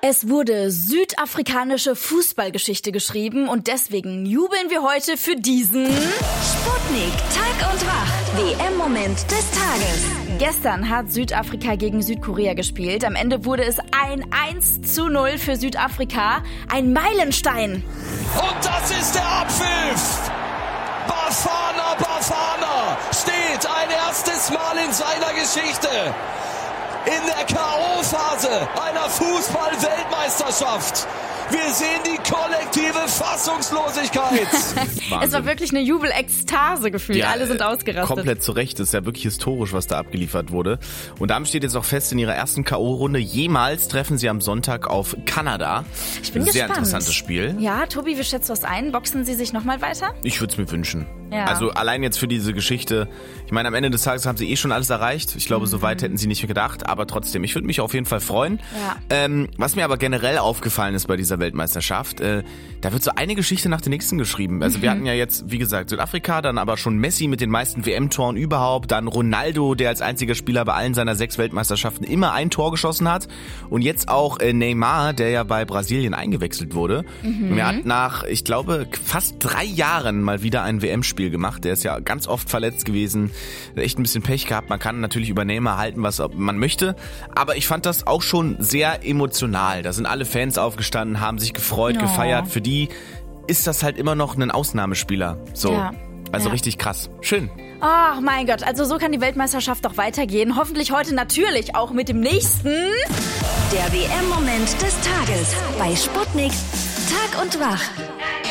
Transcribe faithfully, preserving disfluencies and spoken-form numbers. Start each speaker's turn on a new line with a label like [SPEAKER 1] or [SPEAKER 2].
[SPEAKER 1] Es wurde südafrikanische Fußballgeschichte geschrieben und deswegen jubeln wir heute für diesen
[SPEAKER 2] Sputnik Tag und Wach, W M-Moment des Tages.
[SPEAKER 1] Gestern hat Südafrika gegen Südkorea gespielt. Am Ende wurde es ein eins zu null für Südafrika. Ein Meilenstein.
[SPEAKER 3] Und das ist der Abpfiff. Bafana Bafana steht ein erstes Mal in seiner Geschichte in der K O-Phase einer Fußball-Weltmeisterschaft. Wir sehen die kollektive Fassungslosigkeit.
[SPEAKER 1] Es war wirklich eine Jubelekstase gefühlt. Ja, alle sind ausgerastet.
[SPEAKER 4] Komplett zu Recht. Das ist ja wirklich historisch, was da abgeliefert wurde. Und damit steht jetzt auch fest, in ihrer ersten K O-Runde jemals treffen sie am Sonntag auf Kanada.
[SPEAKER 1] Ich bin
[SPEAKER 4] Sehr
[SPEAKER 1] gespannt.
[SPEAKER 4] interessantes Spiel.
[SPEAKER 1] Ja, Tobi, wie schätzt du das ein? Boxen sie sich nochmal weiter?
[SPEAKER 4] Ich würde es mir wünschen.
[SPEAKER 1] Ja.
[SPEAKER 4] Also allein jetzt für diese Geschichte. Ich meine, am Ende des Tages haben sie eh schon alles erreicht. Ich glaube, mhm. so weit hätten sie nicht gedacht. Aber trotzdem, ich würde mich auf jeden Fall freuen.
[SPEAKER 1] Ja.
[SPEAKER 4] Ähm, was mir aber generell aufgefallen ist bei dieser Weltmeisterschaft, äh, da wird so eine Geschichte nach der nächsten geschrieben. Also mhm. wir hatten ja jetzt, wie gesagt, Südafrika, dann aber schon Messi mit den meisten W M-Toren überhaupt, dann Ronaldo, der als einziger Spieler bei allen seiner sechs Weltmeisterschaften immer ein Tor geschossen hat und jetzt auch äh, Neymar, der ja bei Brasilien eingewechselt wurde. Mhm. Und er hat nach, ich glaube, fast drei Jahren mal wieder ein W M-Spiel gemacht. Der ist ja ganz oft verletzt gewesen, echt ein bisschen Pech gehabt. Man kann natürlich über Neymar halten, was man möchte, aber ich fand das auch schon sehr emotional. Da sind alle Fans aufgestanden, haben sich gefreut,
[SPEAKER 1] oh.
[SPEAKER 4] gefeiert. Für die ist das halt immer noch ein Ausnahmespieler. So,
[SPEAKER 1] ja.
[SPEAKER 4] Also
[SPEAKER 1] ja.
[SPEAKER 4] richtig krass. Schön.
[SPEAKER 1] Ach mein Gott, also so kann die Weltmeisterschaft doch weitergehen. Hoffentlich heute natürlich auch mit dem nächsten.
[SPEAKER 2] Der W M-Moment des Tages bei Sputnik Tag und Wach.